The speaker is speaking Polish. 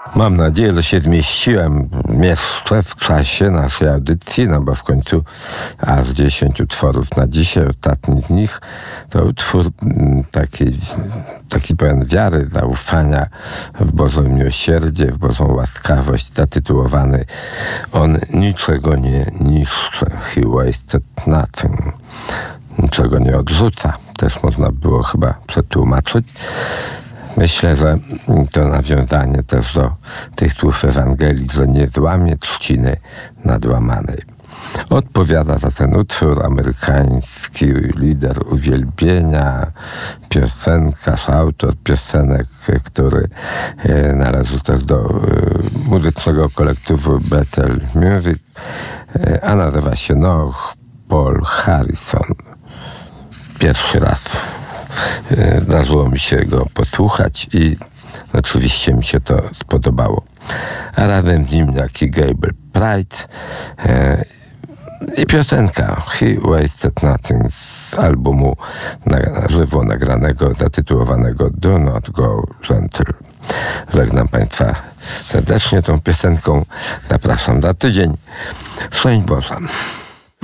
Mam nadzieję, że się zmieściłem jeszcze w czasie naszej audycji, no bo w końcu aż 10 utworów na dzisiaj. Ostatni z nich to utwór taki pełen wiary, zaufania w Boże miłosierdzie, w Bożą łaskawość, zatytułowany On niczego nie niszczy, He wasted nothing. Niczego nie odrzuca. Też można było chyba przetłumaczyć. Myślę, że to nawiązanie też do tych słów Ewangelii, że nie złamie trzciny nadłamanej. Odpowiada za ten utwór amerykański lider uwielbienia, piosenkarz, autor piosenek, który należy też do muzycznego kolektywu Bethel Music, a nazywa się Paul Harrison. Pierwszy raz zdarzyło mi się go posłuchać i oczywiście mi się to spodobało. A razem z nim jaki Gabriel Pride i piosenka He Wasted Nothing z albumu na żywo nagranego, zatytułowanego Do Not Go Gentle. Żegnam Państwa serdecznie tą piosenką. Zapraszam za tydzień. Szczęść Boże.